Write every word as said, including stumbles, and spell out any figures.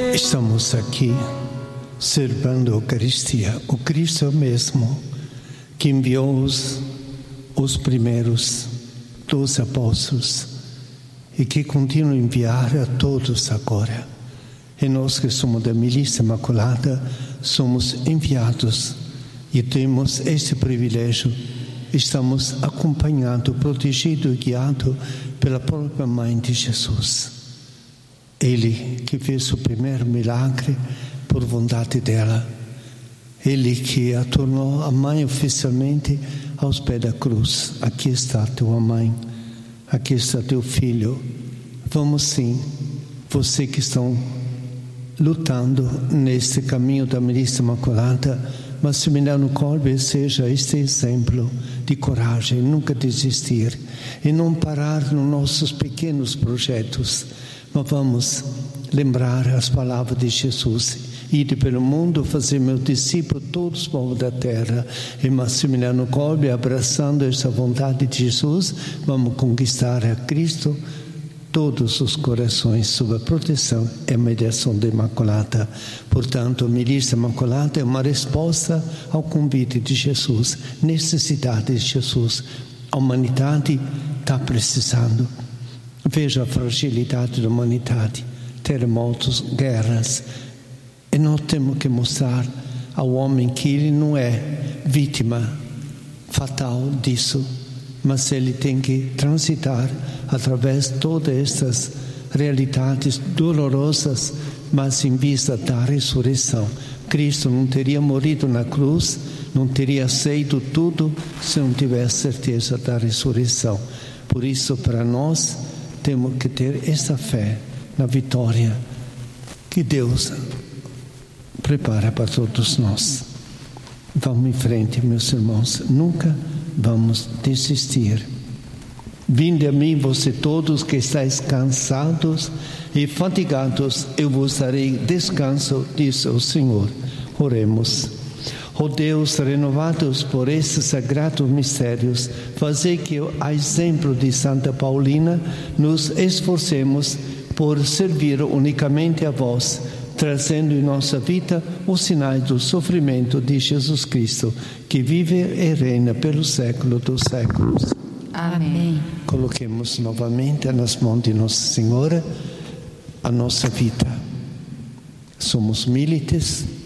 Estamos aqui servando a Eucaristia. O Cristo é o mesmo que enviou os, os primeiros doze apóstolos e que continua a enviar a todos agora. E nós que somos da Milícia Imaculada somos enviados e temos esse privilégio. Estamos acompanhados, protegidos e guiados pela própria Mãe de Jesus. Ele que fez o primeiro milagre por vontade dela. Ele que a tornou a mãe oficialmente aos pés da cruz. Aqui está tua mãe, aqui está teu filho. Vamos sim, você que estão lutando neste caminho da Milícia Imaculada, Massimiliano Kolbe seja este exemplo de coragem, nunca desistir e não parar nos nossos pequenos projetos. Mas vamos lembrar as palavras de Jesus: ide pelo mundo, fazer meu discípulo todos os povos da terra. E Massimiliano Kolbe, abraçando essa vontade de Jesus, vamos conquistar a Cristo todos os corações sob a proteção e a mediação da Imaculada. Portanto, a Milícia Imaculada é uma resposta ao convite de Jesus, necessidade de Jesus. A humanidade está precisando. Veja a fragilidade da humanidade, terremotos, guerras. E nós temos que mostrar ao homem que ele não é vítima fatal disso, mas ele tem que transitar através de todas estas realidades dolorosas, mas em vista da ressurreição. Cristo não teria morrido na cruz, não teria aceito tudo se não tivesse certeza da ressurreição. Por isso, para nós, temos que ter essa fé na vitória que Deus prepara para todos nós. Vamos em frente, meus irmãos. Nunca vamos desistir. Vinde a mim, você todos que estáis cansados e fatigados, eu vos darei descanso, diz o Senhor. Oremos. Ó Deus, renovados por esses sagrados mistérios, fazei que, a exemplo de Santa Paulina, nos esforcemos por servir unicamente a vós, trazendo em nossa vida os sinais do sofrimento de Jesus Cristo, que vive e reina pelo século dos séculos. Amém. Coloquemos novamente nas mãos de Nossa Senhora a nossa vida. Somos milites